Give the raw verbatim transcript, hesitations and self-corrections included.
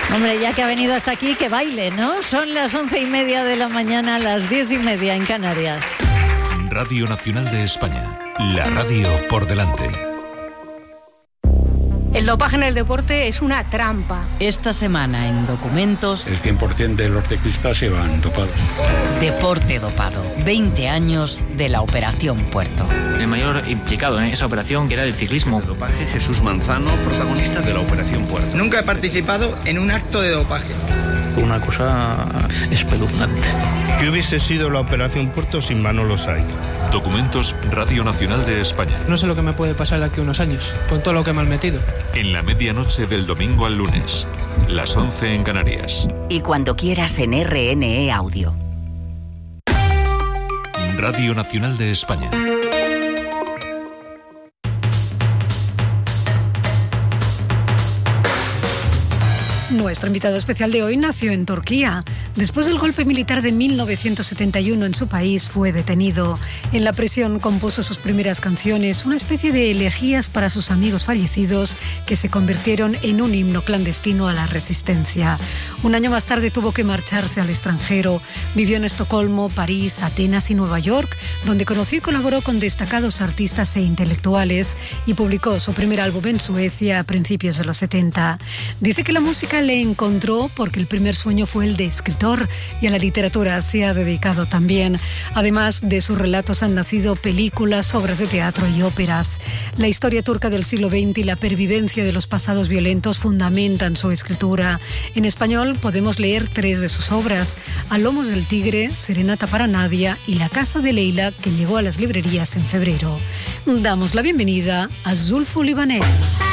Hombre, ya que ha venido hasta aquí, que baile, ¿no? Son las once y media de la mañana, las diez y media en Canarias. Radio Nacional de España, la radio por delante. El dopaje en el deporte es una trampa. Esta semana en Documentos... El cien por ciento de los ciclistas se van dopados. Deporte dopado. veinte años de la Operación Puerto. El mayor implicado en esa operación era el ciclismo. El dopaje, Jesús Manzano, protagonista de la Operación Puerto. Nunca he participado en un acto de dopaje. Una cosa espeluznante. ¿Qué hubiese sido la Operación Puerto sin Manolo Saiz? Documentos, Radio Nacional de España. No sé lo que me puede pasar de aquí a unos años, con todo lo que me han metido. En la medianoche del domingo al lunes, las once en Canarias. Y cuando quieras en R N E Audio. Radio Nacional de España. Nuestro invitado especial de hoy nació en Turquía. Después del golpe militar de mil novecientos setenta y uno en su país, fue detenido. En la prisión compuso sus primeras canciones, una especie de elegías para sus amigos fallecidos que se convirtieron en un himno clandestino a la resistencia. Un año más tarde tuvo que marcharse al extranjero. Vivió en Estocolmo, París, Atenas y Nueva York, donde conoció y colaboró con destacados artistas e intelectuales y publicó su primer álbum en Suecia a principios de los setenta. Dice que la música le encontró porque el primer sueño fue el de escritor y a la literatura se ha dedicado también. Además de sus relatos han nacido películas, obras de teatro y óperas. La historia turca del siglo veinte y la pervivencia de los pasados violentos fundamentan su escritura. En español podemos leer tres de sus obras: A lomos del tigre, Serenata para Nadia y La casa de Leila, que llegó a las librerías en febrero. Damos la bienvenida a Zulfü Livaneli.